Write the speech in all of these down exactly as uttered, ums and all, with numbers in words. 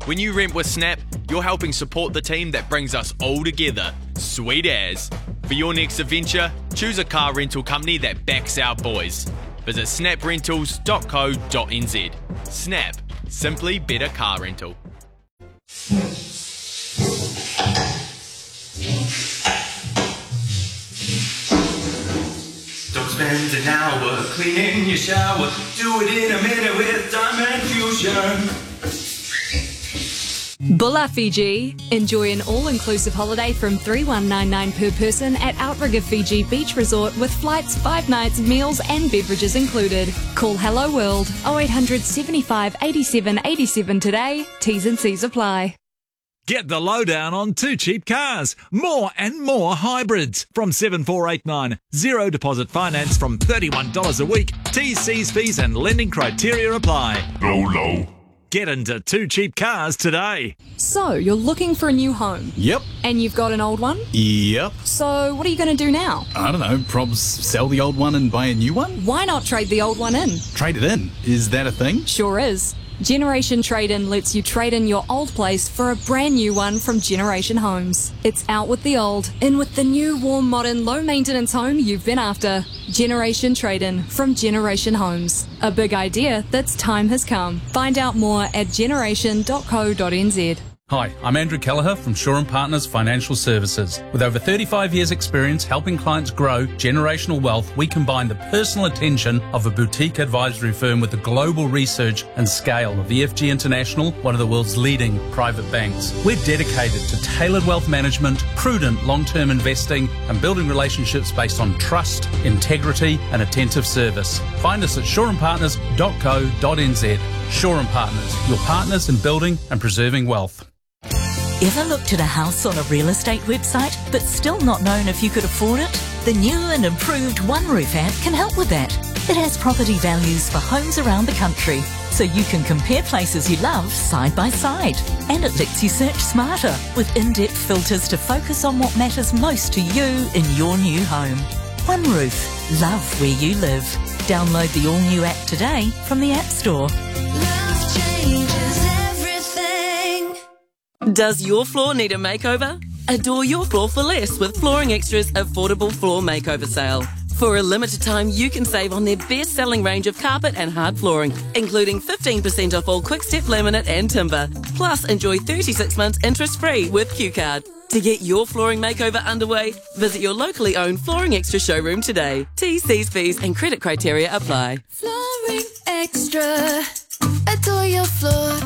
When you rent with Snap, you're helping support the team that brings us all together. Sweet as. For your next adventure, choose a car rental company that backs our boys. Visit snap rentals dot co dot n z. Snap. Simply better car rental. Don't spend an hour cleaning your shower. Do it in a minute with Diamond Fusion. Bulla Fiji. Enjoy an all-inclusive holiday from three thousand one hundred ninety-nine dollars per person at Outrigger Fiji Beach Resort with flights, five nights, meals and beverages included. Call Hello World oh eight hundred, seventy-five, eighty-seven, eighty-seven today. T's and C's apply. Get the lowdown on Too Cheap Cars. More and more hybrids. From seven four eight nine. Zero deposit finance from thirty-one dollars a week. T's, C's, fees and lending criteria apply. Low, low. Get into Too Cheap Cars today. So, you're looking for a new home? Yep. And you've got an old one? Yep. So, what are you going to do now? I don't know, probs sell the old one and buy a new one? Why not trade the old one in? Trade it in? Is that a thing? Sure is. Generation Trade-In lets you trade in your old place for a brand new one from Generation Homes. It's out with the old, in with the new, warm, modern, low-maintenance home you've been after. Generation Trade-In from Generation Homes. A big idea that's time has come. Find out more at generation dot co dot n z. Hi, I'm Andrew Kelleher from Shaw and Partners Financial Services. With over thirty-five years experience helping clients grow generational wealth, we combine the personal attention of a boutique advisory firm with the global research and scale of E F G International, one of the world's leading private banks. We're dedicated to tailored wealth management, prudent long-term investing, and building relationships based on trust, integrity, and attentive service. Find us at shaw and partners dot co dot n z. Shaw and Partners, your partners in building and preserving wealth. Ever looked at a house on a real estate website but still not known if you could afford it? The new and improved OneRoof app can help with that. It has property values for homes around the country, so you can compare places you love side by side. And it lets you search smarter with in-depth filters to focus on what matters most to you in your new home. OneRoof. Love where you live. Download the all-new app today from the App Store. Love changes everything. Does your floor need a makeover? Adore your floor for less with Flooring Extra's affordable floor makeover sale. For a limited time, you can save on their best-selling range of carpet and hard flooring, including fifteen percent off all Quickstep laminate and timber. Plus, enjoy thirty-six months interest-free with Q Card. To get your flooring makeover underway, visit your locally owned Flooring Extra showroom today. T's, C's, fees and credit criteria apply. Flooring Extra. Adore your floor.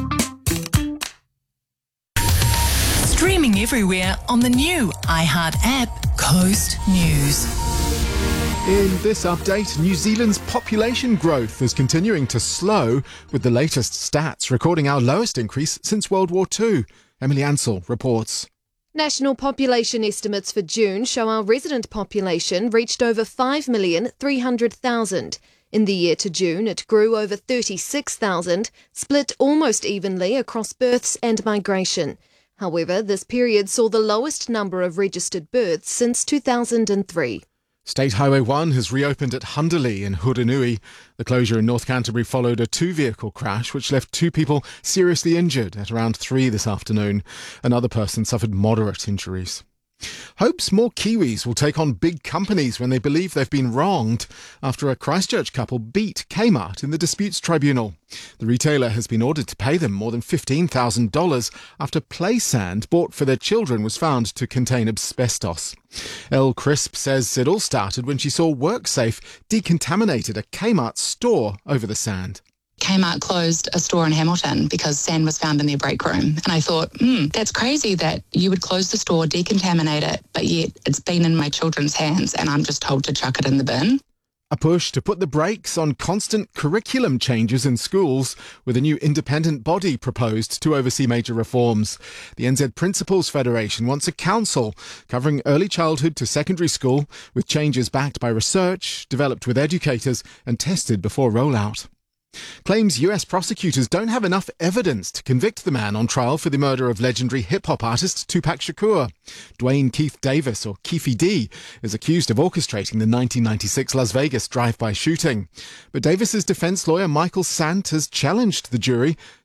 Streaming everywhere on the new iHeart app, Coast News. In this update, New Zealand's population growth is continuing to slow, with the latest stats recording our lowest increase since World War Two. Emily Ansell reports. National population estimates for June show our resident population reached over five million three hundred thousand. In the year to June, it grew over thirty-six thousand, split almost evenly across births and migration. However, this period saw the lowest number of registered births since two thousand three. State Highway one has reopened at Hunderley in Hurunui. The closure in North Canterbury followed a two-vehicle crash which left two people seriously injured at around three this afternoon. Another person suffered moderate injuries. Hopes more Kiwis will take on big companies when they believe they've been wronged after a Christchurch couple beat Kmart in the disputes tribunal. The retailer has been ordered to pay them more than fifteen thousand dollars after play sand bought for their children was found to contain asbestos. Elle Crisp says it all started when she saw WorkSafe decontaminated a Kmart store over the sand. Kmart closed a store in Hamilton because sand was found in their break room. And I thought, hmm, that's crazy that you would close the store, decontaminate it, but yet it's been in my children's hands and I'm just told to chuck it in the bin. A push to put the brakes on constant curriculum changes in schools, with a new independent body proposed to oversee major reforms. The N Z Principals Federation wants a council covering early childhood to secondary school, with changes backed by research, developed with educators and tested before rollout. Claims U S prosecutors don't have enough evidence to convict the man on trial for the murder of legendary hip-hop artist Tupac Shakur. Dwayne Keith Davis, or Keefy D, is accused of orchestrating the nineteen ninety-six Las Vegas drive-by shooting. But Davis's defense lawyer Michael Sant has challenged the jury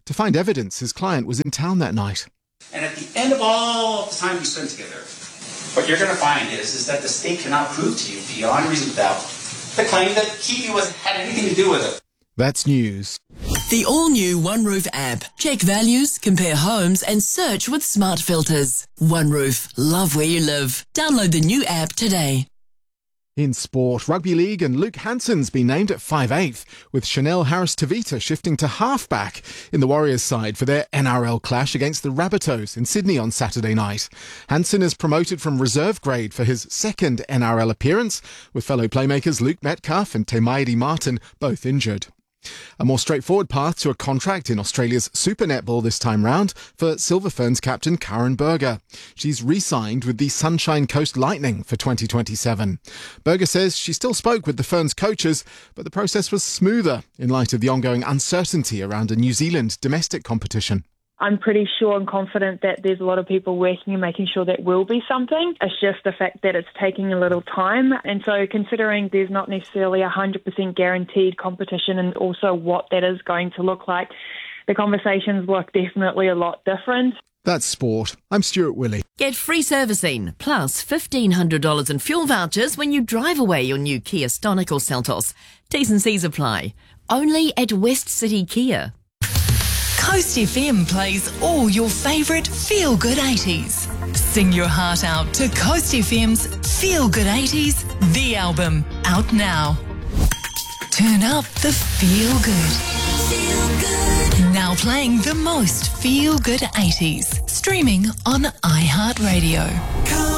to find evidence his client was in town that night. And at the end of all the time we spent together, what you're going to find is, is that the state cannot prove to you beyond reasonable doubt the claim that Kiwi was had anything to do with it. That's news. The all-new OneRoof app. Check values, compare homes and search with smart filters. OneRoof. Love where you live. Download the new app today. In sport, Rugby League and Luke Hanson's been named at five eighth, with Chanel Harris-Tavita shifting to halfback in the Warriors side for their N R L clash against the Rabbitohs in Sydney on Saturday night. Hanson is promoted from reserve grade for his second N R L appearance, with fellow playmakers Luke Metcalf and Temaidi Martin both injured. A more straightforward path to a contract in Australia's Super Netball this time round for Silver Ferns captain Karen Berger. She's re-signed with the Sunshine Coast Lightning for twenty twenty-seven. Berger says she still spoke with the Ferns coaches, but the process was smoother in light of the ongoing uncertainty around a New Zealand domestic competition. I'm pretty sure and confident that there's a lot of people working and making sure that will be something. It's just the fact that it's taking a little time. And so considering there's not necessarily a one hundred percent guaranteed competition and also what that is going to look like, the conversations look definitely a lot different. That's sport. I'm Stuart Willey. Get free servicing plus fifteen hundred dollars in fuel vouchers when you drive away your new Kia Stonic or Seltos. T's and C's apply. Only at West City Kia. Coast F M plays all your favourite feel-good eighties. Sing your heart out to Coast F M's Feel Good eighties, the album, out now. Turn up the feel good. Feel good. Now playing the most feel-good eighties. Streaming on iHeartRadio.